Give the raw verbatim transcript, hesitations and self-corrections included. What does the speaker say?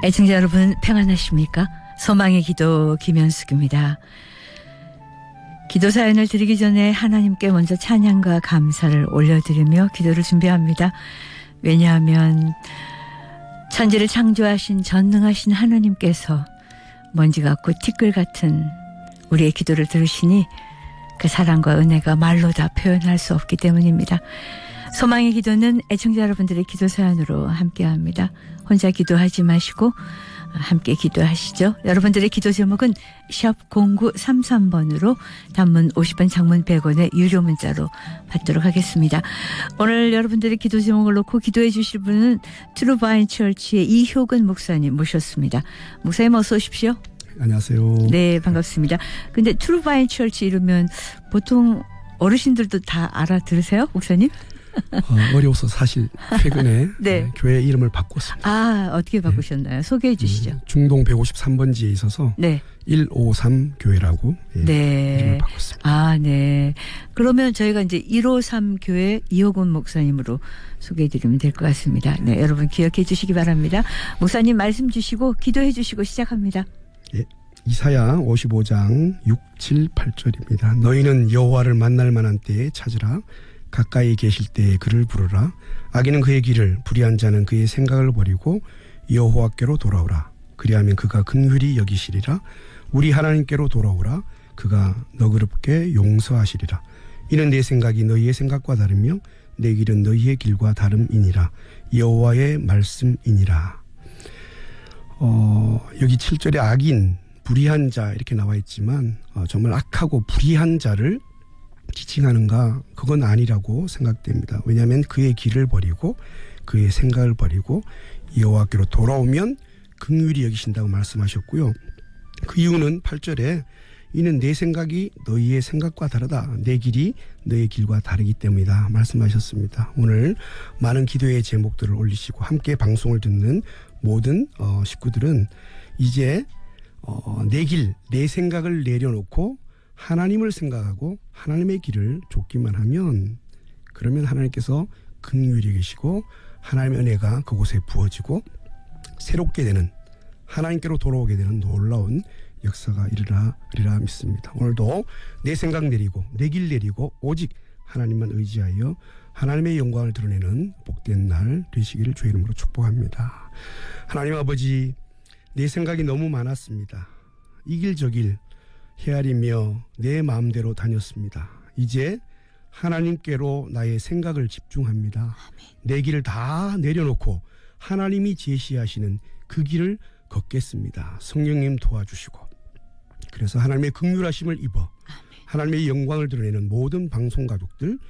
애청자 여러분 평안하십니까? 소망의 기도 김현숙입니다. 기도 사연을 드리기 전에 하나님께 먼저 찬양과 감사를 올려드리며 기도를 준비합니다. 왜냐하면 천지를 창조하신 전능하신 하나님께서 먼지 같고 티끌 같은 우리의 기도를 들으시니 그 사랑과 은혜가 말로 다 표현할 수 없기 때문입니다. 소망의 기도는 애청자 여러분들의 기도 사연으로 함께합니다. 혼자 기도하지 마시고 함께 기도하시죠. 여러분들의 기도 제목은 샵 공구삼삼 번으로 단문 오십 원, 장문 백 원의 유료 문자로 받도록 하겠습니다. 오늘 여러분들의 기도 제목을 놓고 기도해 주실 분은 트루바인 처치의 이효근 목사님 모셨습니다. 목사님 어서 오십시오. 안녕하세요. 네, 반갑습니다. 근데 트루바인 처치 이러면 보통 어르신들도 다 알아들으세요, 목사님? 어, 어려워서 사실 최근에 네. 교회 이름을 바꿨습니다. 아, 어떻게 바꾸셨나요? 네. 소개해 주시죠. 음, 중동 백오십삼 번지에 있어서 네. 일오삼 교회라고 예, 네. 이름을 바꿨습니다. 아, 네. 그러면 저희가 이제 일오삼 교회 이효근 목사님으로 소개해 드리면 될 것 같습니다. 네, 여러분 기억해 주시기 바랍니다. 목사님 말씀 주시고 기도해 주시고 시작합니다. 예. 이사야 오십오 장 육, 칠, 팔 절입니다. 너희는 여호와를 만날 만한 때에 찾으라. 가까이 계실 때에 그를 부르라. 악인은 그의 길을, 불의한 자는 그의 생각을 버리고 여호와께로 돌아오라. 그리하면 그가 긍휼히 여기시리라. 우리 하나님께로 돌아오라. 그가 너그럽게 용서하시리라. 이는 내 생각이 너희의 생각과 다르며 내 길은 너희의 길과 다름이니라. 여호와의 말씀이니라. 어, 여기 칠 절에 악인, 불의한 자 이렇게 나와 있지만 어, 정말 악하고 불의한 자를 지칭하는가? 그건 아니라고 생각됩니다. 왜냐하면 그의 길을 버리고 그의 생각을 버리고 여호와께로 돌아오면 긍휼히 여기신다고 말씀하셨고요. 그 이유는 팔 절에 이는 내 생각이 너희의 생각과 다르다. 내 길이 너희의 길과 다르기 때문이다 말씀하셨습니다. 오늘 많은 기도의 제목들을 올리시고 함께 방송을 듣는 모든 어, 식구들은 이제 어, 내 길, 내 생각을 내려놓고 하나님을 생각하고 하나님의 길을 좇기만 하면 그러면 하나님께서 긍휼히 계시고 하나님의 은혜가 그곳에 부어지고 새롭게 되는 하나님께로 돌아오게 되는 놀라운 역사가 일어나리라 믿습니다. 오늘도 내 생각 내리고 내 길 내리고 오직 하나님만 의지하여 하나님의 영광을 드러내는 복된 날 되시기를 주의 이름으로 축복합니다. 하나님 아버지, 내 생각이 너무 많았습니다. 이 길 저 길 헤아리며 내 마음대로 다녔습니다. 이제 하나님께로 나의 생각을 집중합니다. 아멘. 내 길을 다 내려놓고 하나님이 제시하시는 그 길을 걷겠습니다. 성령님 도와주시고 그래서 하나님의 긍휼하심을 입어 아멘. 하나님의 영광을 드러내는 모든 방송가족들